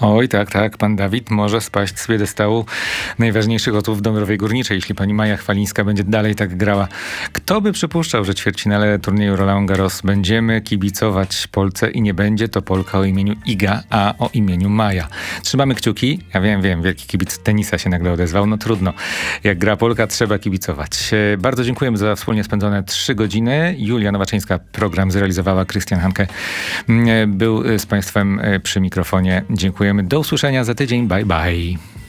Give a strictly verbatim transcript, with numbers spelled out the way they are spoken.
Oj, tak, tak. Pan Dawid może spaść z piedestału najważniejszych otów w Dąbrowie Górniczej, jeśli pani Maja Chwalińska będzie dalej tak grała. Kto by przypuszczał, że ćwierćfinale turnieju Roland Garros będziemy kibicować Polce i nie będzie to Polka o imieniu Iga, a o imieniu Maja. Trzymamy kciuki. Ja wiem, wiem, wielki kibic tenisa się nagle odezwał. No trudno. Jak gra Polka, trzeba kibicować. Bardzo dziękujemy za wspólnie spędzone trzy godziny. Julia Nowaczyńska program zrealizowała. Krystian Hanke był z państwem przy mikrofonie. Dziękujemy. Do usłyszenia za tydzień. Bye, bye.